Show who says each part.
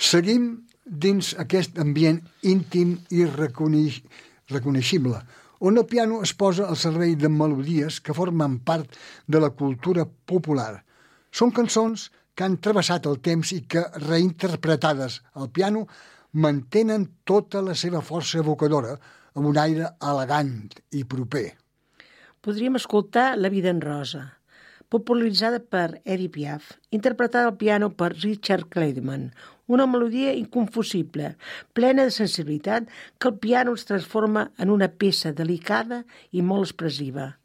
Speaker 1: Seguim dins aquest ambient íntim i reconeixible, on el piano es posa al servei de melodies que formen part de la cultura popular. Són cançons que han travessat el temps i que, reinterpretades al piano, mantenen tota la seva força evocadora amb un aire elegant i proper.
Speaker 2: Podríem escoltar La vida en rosa, popularitzada per Edith Piaf, interpretada al piano per Richard Clayderman, una melodia inconfusible, plena de sensibilitat, que el piano es transforma en una peça delicada i molt expressiva.